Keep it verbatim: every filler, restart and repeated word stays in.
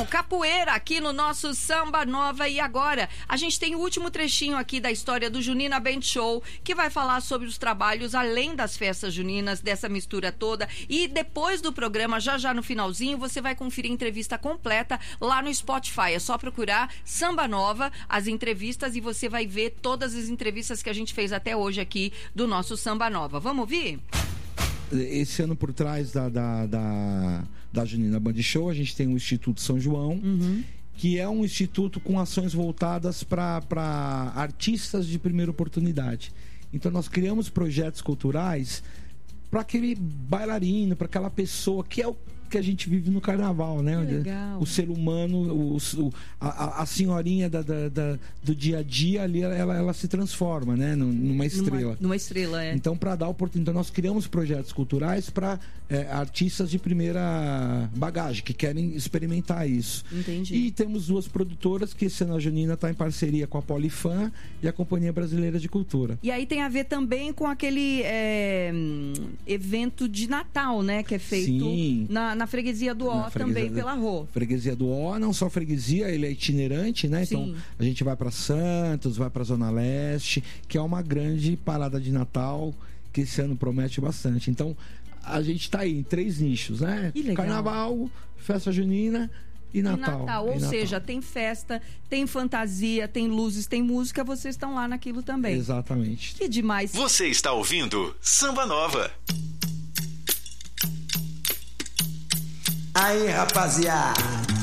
capoeira aqui no nosso Samba Nova. E agora, a gente tem o último trechinho aqui da história do Junina Band Show, que vai falar sobre os trabalhos além das festas juninas, dessa mistura toda. E depois do programa, já já no finalzinho, você vai conferir a entrevista completa lá no Spotify. É só procurar Samba Nova, as entrevistas, e você vai ver todas as entrevistas que a gente fez até hoje aqui do nosso Samba Nova. Vamos ouvir? Esse ano, por trás da, da, da, da Junina Band Show, a gente tem o Instituto São João, uhum. que é um instituto com ações voltadas para artistas de primeira oportunidade. Então, nós criamos projetos culturais para aquele bailarino, para aquela pessoa que é o que a gente vive no carnaval, né? Legal. O ser humano, o, o, a, a senhorinha da, da, da, do dia a dia ali, ela, ela se transforma, né? Numa estrela. Numa, numa estrela, é. Então, para dar oportunidade, então, nós criamos projetos culturais para é, artistas de primeira bagagem, que querem experimentar isso. Entendi. E temos duas produtoras, que esse ano a Junina está em parceria com a Polifan e a Companhia Brasileira de Cultura. E aí tem a ver também com aquele é, evento de Natal, né? Que é feito Sim. na na freguesia do Ó, também pela Rô. Freguesia do Ó, não só freguesia, ele é itinerante, né? Sim. Então a gente vai para Santos, vai para Zona Leste, que é uma grande parada de Natal que esse ano promete bastante. Então a gente está aí em três nichos, né? Que legal. Carnaval, festa junina e Natal. E Natal. Ou e Natal. seja, tem festa, tem fantasia, tem luzes, tem música, vocês estão lá naquilo também. Exatamente. Que demais. Você está ouvindo Samba Nova. Aí, rapaziada,